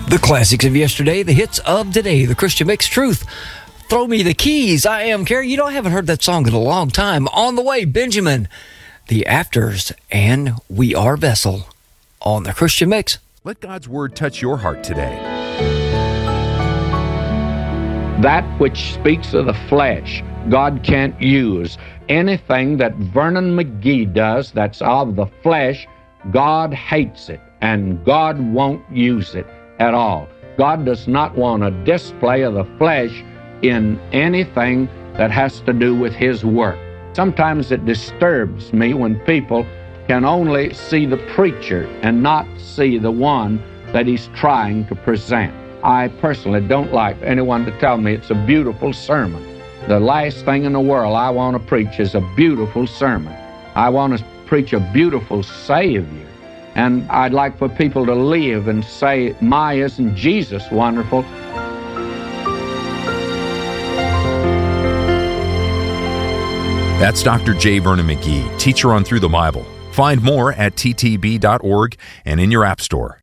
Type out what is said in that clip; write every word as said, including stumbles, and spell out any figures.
The classics of yesterday, the hits of today, the Christian Mix Truth. Throw me the keys. I am Carrie. You know, I haven't heard that song in a long time. On the way, Benjamin, the Afters, and We Are Vessel on the Christian Mix. Let God's Word touch your heart today. That which speaks of the flesh, God can't use. Anything that Vernon McGee does that's of the flesh, God hates it, and God won't use it at all. God does not want a display of the flesh in anything that has to do with His work. Sometimes it disturbs me when people can only see the preacher and not see the one that he's trying to present. I personally don't like anyone to tell me it's a beautiful sermon. The last thing in the world I want to preach is a beautiful sermon. I want to preach a beautiful Savior. And I'd like for people to live and say, my, isn't Jesus wonderful? That's Doctor J. Vernon McGee, teacher on Through the Bible. Find more at t t b dot org and in your app store.